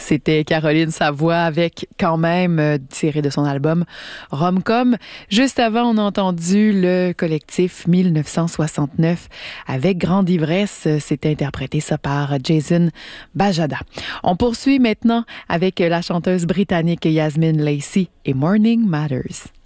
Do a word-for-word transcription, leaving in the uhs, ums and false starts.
C'était Caroline Savoie avec Quand même, euh, tiré de son album Rom-Com. Juste avant, on a entendu le collectif mille neuf cent soixante-neuf avec Grande Ivresse. C'était interprété ça par Jason Bajada. On poursuit maintenant avec la chanteuse britannique Yasmine Lacey et Morning Matters.